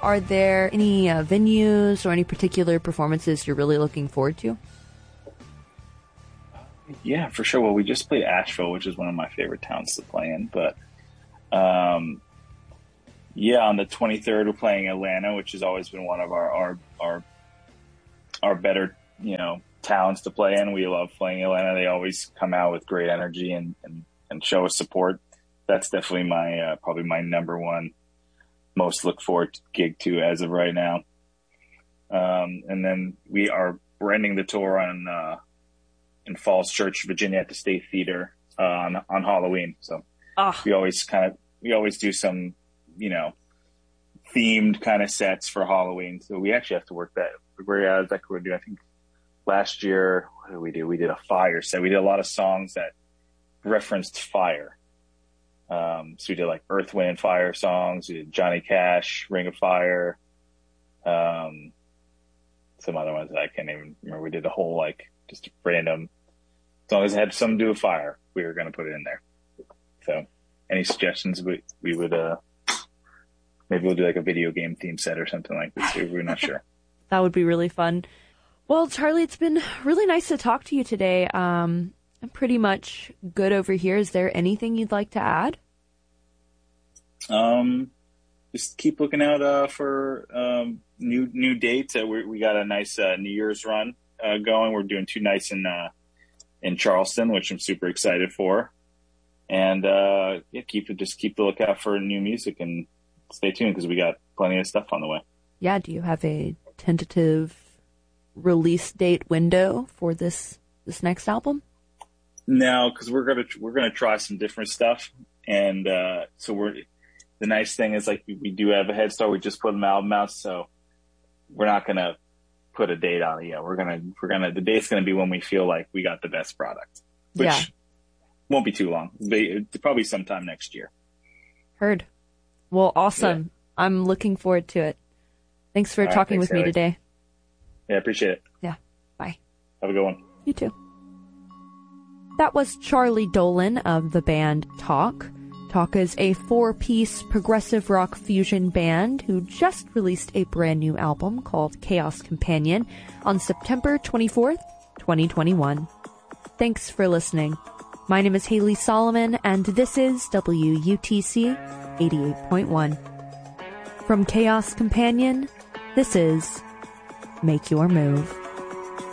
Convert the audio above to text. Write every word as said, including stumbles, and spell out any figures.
are there any uh, venues or any particular performances you're really looking forward to? Yeah, for sure. Well, we just played Asheville, which is one of my favorite towns to play in. But um, yeah, on the twenty-third, we're playing Atlanta, which has always been one of our our our, our better, you know, towns to play in. We love playing Atlanta. They always come out with great energy and, and, and show us support. That's definitely my uh, probably my number one most look forward to gig to as of right now. Um, and then we are we're ending the tour on uh, in Falls Church, Virginia, at the State Theater uh, on on Halloween. So oh. we always kind of we always do some you know themed kind of sets for Halloween. So we actually have to work that. We're uh, like we're doing. I think last year, what did we do? We did a fire set. We did a lot of songs that referenced fire. Um, so we did like Earth, Wind, and Fire songs. We did Johnny Cash, Ring of Fire. Um, some other ones that I can't even remember. We did a whole like just random. As long as it had something to do with fire, we were going to put it in there. So, any suggestions? We we would uh, maybe we'll do like a video game theme set or something like this. We're not sure. That would be really fun. Well, Charlie, it's been really nice to talk to you today. Um, I'm pretty much good over here. Is there anything you'd like to add? Um, just keep looking out uh, for um, new new dates. Uh, we we got a nice uh, New Year's run uh, going. We're doing two nights in uh, in Charleston, which I'm super excited for. And uh, yeah, keep just keep the lookout for new music and stay tuned because we got plenty of stuff on the way. Yeah. Do you have a tentative release date window for this this next album? No, because we're gonna we're gonna try some different stuff, and uh, so we're. The nice thing is like we, we do have a head start. We just put an album out, so we're not gonna put a date on it yet. We're gonna we're gonna the date's gonna be when we feel like we got the best product, which yeah. won't be too long. They, probably sometime next year. Heard. Well, awesome. Yeah. I'm looking forward to it. Thanks for All talking right, thanks, with Haley. me today. Yeah, appreciate it. Yeah. Bye. Have a good one. You too. That was Charlie Dolan of the band Talk. Talk is a four-piece progressive rock fusion band who just released a brand new album called Chaos Companion on September twenty-fourth, twenty twenty-one. Thanks for listening. My name is Haley Solomon, and this is W U T C eighty-eight point one. From Chaos Companion, this is Make Your Move.